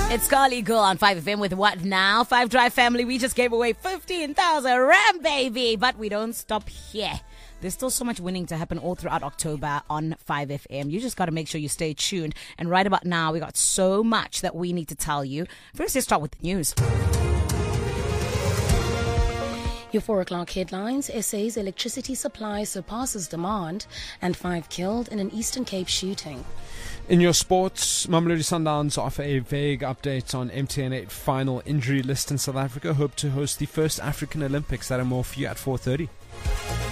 It's Carly Girl on 5FM with What Now? 5 Drive family, we just gave away 15,000 Rand, baby. But we don't stop here. There's still so much winning to happen all throughout October on 5FM. You just got to make sure you stay tuned. And right about now, we got so much that we need to tell you. First, let's start with the news. Your 4 o'clock headlines: SA's electricity supply surpasses demand, and 5 killed in an Eastern Cape shooting. In your sports, Mamelodi Sundowns offer a vague update on MTN8 final injury list in South Africa. Hope to host the first African Olympics. That and more for you at 4:30.